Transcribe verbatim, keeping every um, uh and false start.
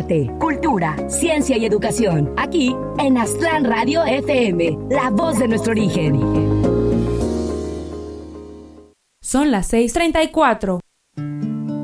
arte, cultura, ciencia y educación. Aquí en Aztlán Radio F M, la voz de nuestro origen. Son las seis treinta y cuatro.